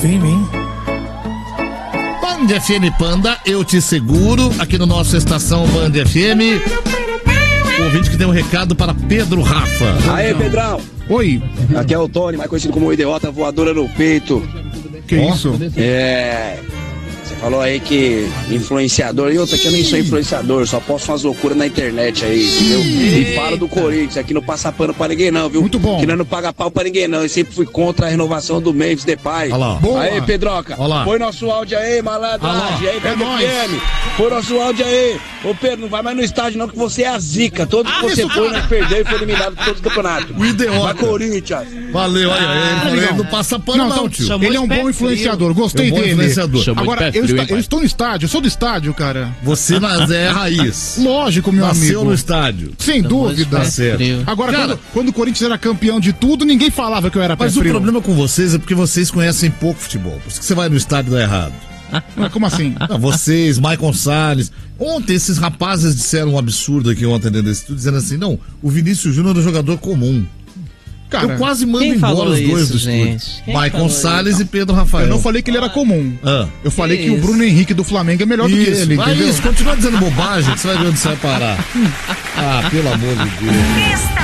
Vem. Band FM Panda, eu te seguro, aqui no nosso Estação Band FM. O ouvinte que tem um recado para Pedro Rafa. Aê, Pedrão. Oi. Aqui é o Tony, mais conhecido como idiota voadora no peito. Que isso? Você falou aí que influenciador, e outra que eu nem sou influenciador, só posto umas loucuras na internet aí, entendeu? E falo do Corinthians, aqui não passa pano pra ninguém não, viu? Muito bom. Que nós não paga pau pra ninguém não, eu sempre fui contra a renovação do Memphis Depay. Olha lá. Boa. Aí, Pedroca, Olá. põe nosso áudio aí, malandragem, aí, É nóis. FM, põe nosso áudio aí. Ô Pedro, não vai mais no estádio não, que você é a zica, todo que você foi, nós perdeu e foi eliminado de todos os campeonatos. O idiota. Vai Corinthians. Valeu, olha aí. Ele não passa pano não, tio. Ele é um bom influenciador, gostei É um bom dele. influenciador. Agora, eu estou no estádio, eu sou do estádio, cara. Você é raiz. Lógico, meu Nasceu amigo. no estádio. Sem dúvida. Tá certo. Agora, Cara, quando o Corinthians era campeão de tudo, ninguém falava que eu era pé mas o frio. problema com vocês é porque vocês conhecem pouco futebol. Por isso que você vai no estádio e dá errado. Mas como assim? Não, vocês, Maicon Salles. Ontem esses rapazes disseram um absurdo aqui ontem dentro desse estúdio, dizendo assim, não, o Vinícius Júnior é um jogador comum. Cara, eu quase mando quem embora falou os dois isso, do gente? estúdio. Quem Maicon falou Salles isso? e Pedro Rafael. eu não falei que ele era comum. Ah. Eu falei que o Isso. Bruno Henrique do Flamengo é melhor do que ele, Vai entendeu? isso, continua dizendo bobagem, que você vai ver onde você vai parar. Ah, pelo amor de Deus.